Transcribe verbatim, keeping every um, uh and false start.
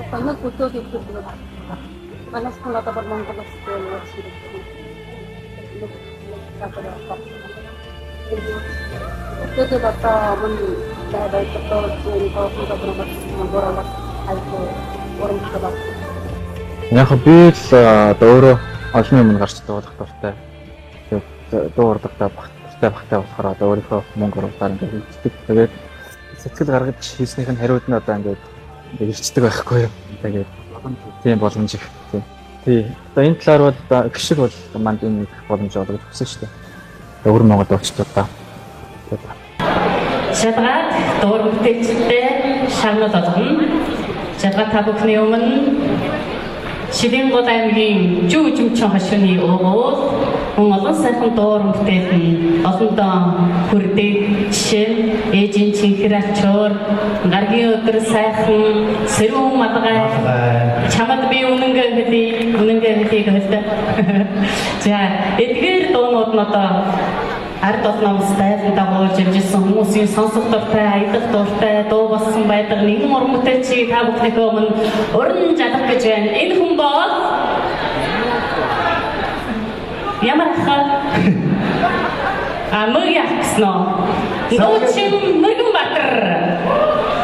Таныг бүтээл хийх манайс хүн одоо бол Монголоос явж тэгээд одоо мөн байгаад одоо энэ боомод айгүй урамтай. Яг би л одоо өөрөө олон юм гарч дуулах дуртай. Тэгээд дуу урдагтай багтай багтай болохоор одоо өөрийнхөө мөнгө оруулаад ингээд хийдэг. Тэгээд сэтгэл гаргаж хийснийх нь хариуд нь одоо ингээд ирчдэг байхгүй юу. Тэгээд тийм боломж их тийм. Тий. Одоо энэ талаар бол одоо гişиг бол манд энэ боломж олгож өгсөн шүү дээ. Өвөр Монгол очтуудаа. Шалгаад дуур бүтээлчтэй шагнал болгоно. Шалгаад та бүхний өмнө Шилэнгол аймгийн Жүжимчин хошууны өвөөл хүн олон сайхан дуур бүтээлд олондоо хүрдэг жишээ нь ээжийн чихэр ачуур гаргийн өдөр сайхан сэрүүн малгай чамд би үнэнгээ хэлий үнэнгээ хэлий гэдэг. За эдгээр дуунууд нь одоо ард олноос дайсан дагуулж явжсэн хүмүүсийн сонсох дуртай, аялах дуртай дуу болсон байдаг нэгэн уран бүтээлчийг та бүхнийхээ өмнө уран жалах гэж байна. Энэ хүн бол ямар хаа а мөр яах гэсэн нөө Нуучин Мөргөнбаатар.